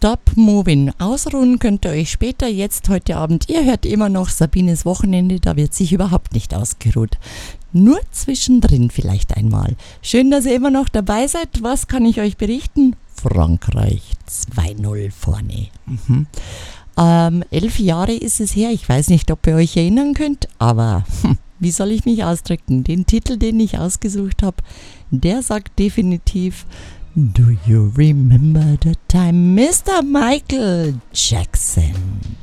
Stop Moving. Ausruhen könnt ihr euch später, jetzt heute Abend. Ihr hört immer noch Sabines Wochenende, da wird sich überhaupt nicht ausgeruht. Nur zwischendrin vielleicht einmal. Schön, dass ihr immer noch dabei seid. Was kann ich euch berichten? Frankreich 2-0 vorne. 11 Jahre ist es her. Ich weiß nicht, ob ihr euch erinnern könnt, aber wie soll ich mich ausdrücken? Den Titel, den ich ausgesucht habe, der sagt definitiv: Do you remember the time, Mr. Michael Jackson?